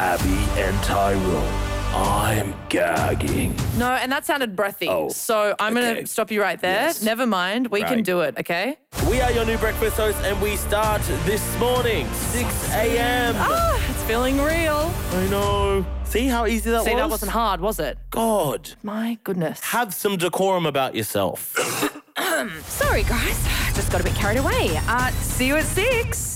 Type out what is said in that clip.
Abby and Tyrone. I'm gagging. No, and that sounded breathy. Oh, so I'm going to stop you right there. Yes. Never mind. We can do it, okay? We are your new breakfast hosts, and we start this morning, 6 a.m. It's feeling real. I know. See how easy that was? See, that wasn't hard, was it? God. My goodness. Have some decorum about yourself. Sorry, guys. Just got a bit carried away. See you at 6.